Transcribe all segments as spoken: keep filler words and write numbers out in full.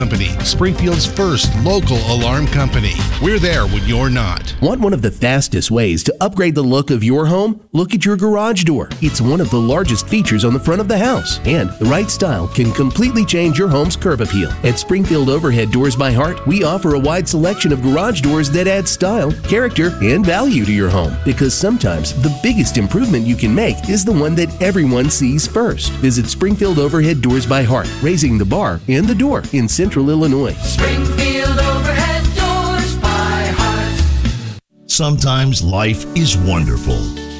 Company, Springfield's first local alarm company. We're there when you're not. Want one of the fastest ways to upgrade the look of your home? Look at your garage door. It's one of the largest features on the front of the house, and the right style can completely change your home's curb appeal. At Springfield Overhead Doors by Heart, we offer a wide selection of garage doors that add style, character, and value to your home, because sometimes the biggest improvement you can make is the one that everyone sees first. Visit Springfield Overhead Doors by Heart, raising the bar and the door in Central Illinois. Springfield Overhead Doors by Heart. Sometimes life is wonderful,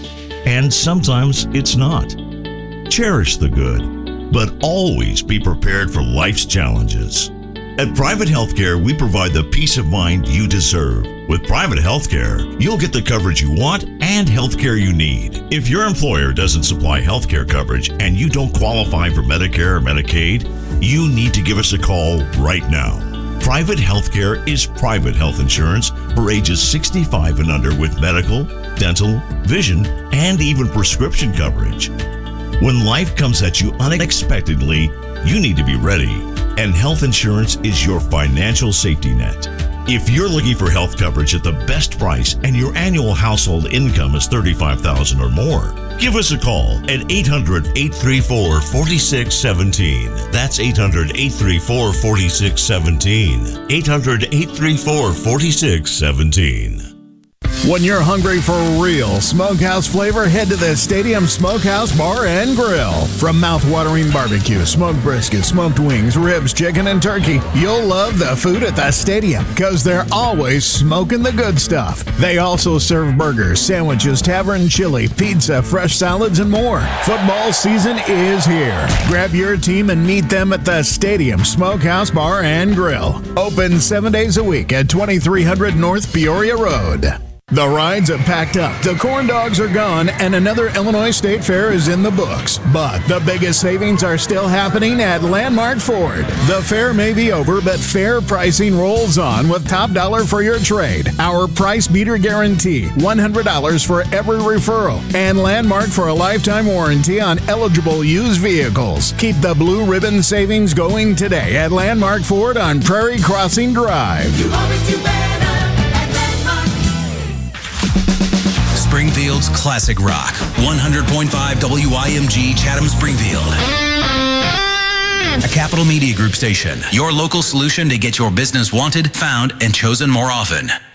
and sometimes it's not. Cherish the good, but always be prepared for life's challenges. At Private Healthcare, we provide the peace of mind you deserve. With Private Healthcare, you'll get the coverage you want and healthcare you need. If your employer doesn't supply healthcare coverage and you don't qualify for Medicare or Medicaid, you need to give us a call right now. Private Healthcare is private health insurance for ages sixty-five and under with medical, dental, vision, and even prescription coverage. When life comes at you unexpectedly, you need to be ready, and health insurance is your financial safety net. If you're looking for health coverage at the best price and your annual household income is thirty-five thousand dollars or more, give us a call at eight hundred, eight three four, four six one seven. That's eight hundred, eight three four, four six one seven. eight hundred, eight three four, four six one seven. When you're hungry for real smokehouse flavor, head to the Stadium Smokehouse Bar and Grill. From mouth-watering barbecue, smoked brisket, smoked wings, ribs, chicken, and turkey, you'll love the food at the Stadium because they're always smoking the good stuff. They also serve burgers, sandwiches, tavern chili, pizza, fresh salads, and more. Football season is here. Grab your team and meet them at the Stadium Smokehouse Bar and Grill. Open seven days a week at twenty-three hundred North Peoria Road. The rides have packed up, the corn dogs are gone, and another Illinois State Fair is in the books. But the biggest savings are still happening at Landmark Ford. The fair may be over, but fair pricing rolls on with top dollar for your trade. Our price beater guarantee, one hundred dollars for every referral, and Landmark for a lifetime warranty on eligible used vehicles. Keep the blue ribbon savings going today at Landmark Ford on Prairie Crossing Drive. You always do better. Springfield's classic rock, one hundred point five W I M G Chatham Springfield. A Capital Media Group station, your local solution to get your business wanted, found, and chosen more often.